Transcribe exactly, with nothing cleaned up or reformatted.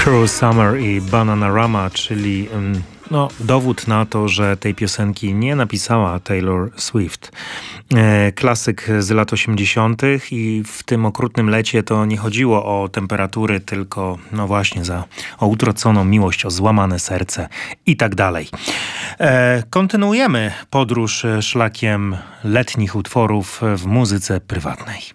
Cruel Summer i Bananarama, czyli no, dowód na to, że tej piosenki nie napisała Taylor Swift. E, klasyk z lat osiemdziesiątych i w tym okrutnym lecie to nie chodziło o temperatury, tylko no właśnie za, o utraconą miłość, o złamane serce i tak dalej. E, kontynuujemy podróż szlakiem letnich utworów w muzyce prywatnej.